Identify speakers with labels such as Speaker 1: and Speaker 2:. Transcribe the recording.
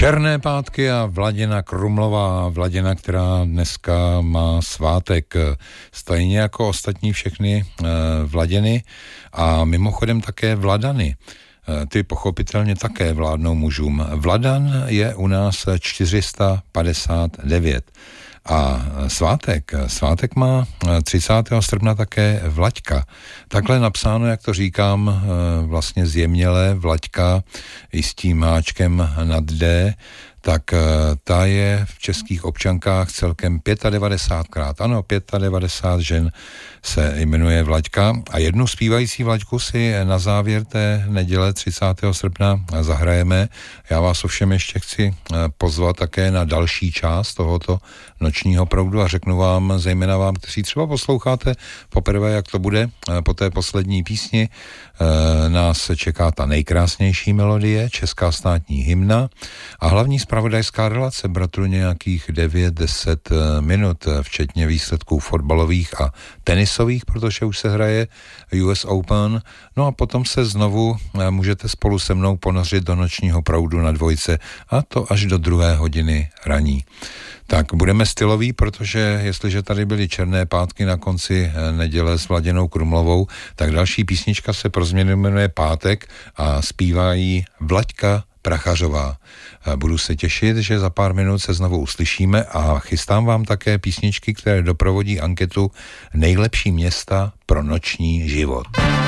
Speaker 1: Černé pátky a Vladina Krumlová, Vladina, která dneska má svátek, stejně jako ostatní všechny Vladiny a mimochodem také Vladany. Ty pochopitelně také vládnou mužům. Vladan je u nás 459. A svátek má 30. srpna také Vlaďka. Takhle napsáno, jak to říkám, vlastně zjemněle, Vlaďka i s tím máčkem nad D, tak ta je v českých občankách celkem 95krát. Ano, 95 žen se jmenuje Vlaďka a jednu zpívající Vlaďku si na závěr té neděle 30. srpna zahrajeme. Já vás ovšem ještě chci pozvat také na další část tohoto nočního proudu a řeknu vám, zejména vám, kteří třeba posloucháte poprvé, jak to bude po té poslední písni, nás čeká ta nejkrásnější melodie, česká státní hymna a hlavní zpravodajská relace, bratru, nějakých 9-10 minut, včetně výsledků fotbalových a tenisových, protože už se hraje US Open. No a potom se znovu můžete spolu se mnou ponořit do nočního proudu na dvojce a to až do 2 hodiny raní. Tak budeme styloví, protože jestliže tady byly černé pátky na konci neděle s Vladinou Krumlovou, tak další písnička se pro změnu jmenuje Pátek a zpívá jí Vlaďka Prachařová. Budu se těšit, že za pár minut se znovu uslyšíme a chystám vám také písničky, které doprovodí anketu Nejlepší města pro noční život.